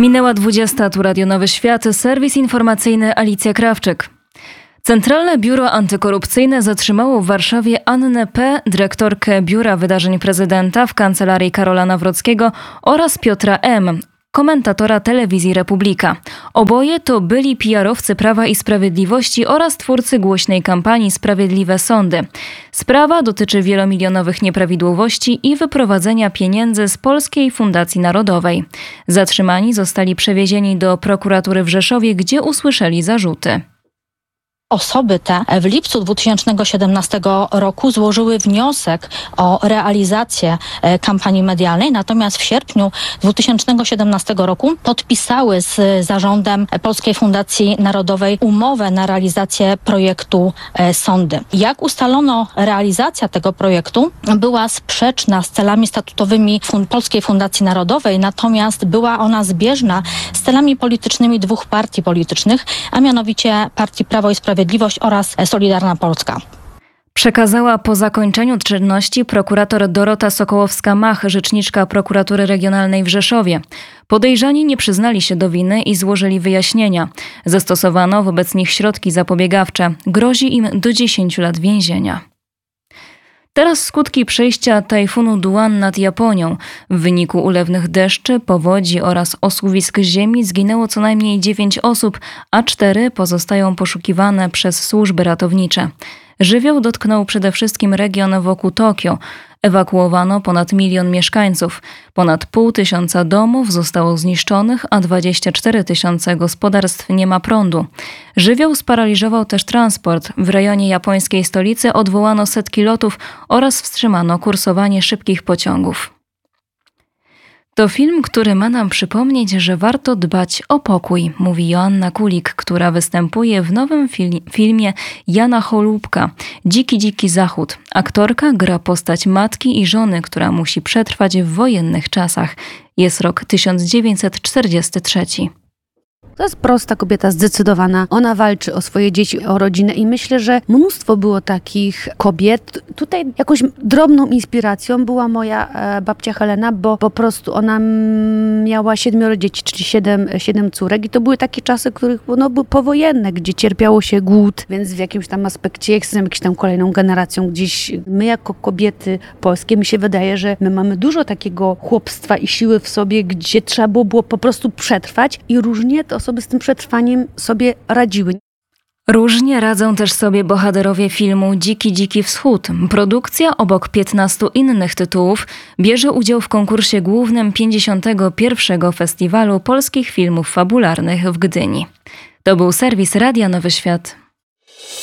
Minęła 20, tu Radio Nowy Świat, serwis informacyjny Alicja Krawczyk. Centralne Biuro Antykorupcyjne zatrzymało w Warszawie Annę P., dyrektorkę Biura Wydarzeń Prezydenta w Kancelarii Karola Nawrockiego oraz Piotra M., komentatora telewizji Republika. Oboje to byli PR-owcy Prawa i Sprawiedliwości oraz twórcy głośnej kampanii Sprawiedliwe Sądy. Sprawa dotyczy wielomilionowych nieprawidłowości i wyprowadzenia pieniędzy z Polskiej Fundacji Narodowej. Zatrzymani zostali przewiezieni do prokuratury w Rzeszowie, gdzie usłyszeli zarzuty. Osoby te w lipcu 2017 roku złożyły wniosek o realizację kampanii medialnej, natomiast w sierpniu 2017 roku podpisały z zarządem Polskiej Fundacji Narodowej umowę na realizację projektu Sądy. Jak ustalono, realizacja tego projektu była sprzeczna z celami statutowymi Polskiej Fundacji Narodowej, natomiast była ona zbieżna z celami politycznymi dwóch partii politycznych, a mianowicie Partii Prawo i Sprawiedliwość oraz Solidarna Polska. Przekazała po zakończeniu czynności prokurator Dorota Sokołowska-Mach, rzeczniczka Prokuratury Regionalnej w Rzeszowie. Podejrzani nie przyznali się do winy i złożyli wyjaśnienia. Zastosowano wobec nich środki zapobiegawcze. Grozi im do 10 lat więzienia. Teraz skutki przejścia tajfunu Duan nad Japonią. W wyniku ulewnych deszczy, powodzi oraz osuwisk ziemi zginęło co najmniej 9 osób, a 4 pozostają poszukiwane przez służby ratownicze. Żywioł dotknął przede wszystkim region wokół Tokio. Ewakuowano ponad 1 milion mieszkańców. Ponad 500 domów zostało zniszczonych, a 24 000 gospodarstw nie ma prądu. Żywioł sparaliżował też transport. W rejonie japońskiej stolicy odwołano setki lotów oraz wstrzymano kursowanie szybkich pociągów. To film, który ma nam przypomnieć, że warto dbać o pokój, mówi Joanna Kulik, która występuje w nowym filmie Jana Holubka Dziki, dziki zachód. Aktorka gra postać matki i żony, która musi przetrwać w wojennych czasach. Jest rok 1943. To jest prosta kobieta, zdecydowana. Ona walczy o swoje dzieci, o rodzinę i myślę, że mnóstwo było takich kobiet. Tutaj jakąś drobną inspiracją była moja babcia Helena, bo po prostu ona miała 7 dzieci, czyli 7 córek i to były takie czasy, których były powojenne, gdzie cierpiało się głód, więc w jakimś tam aspekcie jestem jakąś tam kolejną generacją gdzieś. My jako kobiety polskie, mi się wydaje, że my mamy dużo takiego chłopstwa i siły w sobie, gdzie trzeba było po prostu przetrwać i różnie te osoby z tym przetrwaniem sobie radziły. Różnie radzą też sobie bohaterowie filmu Dziki, dziki wschód. Produkcja obok 15 innych tytułów bierze udział w konkursie głównym 51. Festiwalu Polskich Filmów Fabularnych w Gdyni. To był serwis Radia Nowy Świat.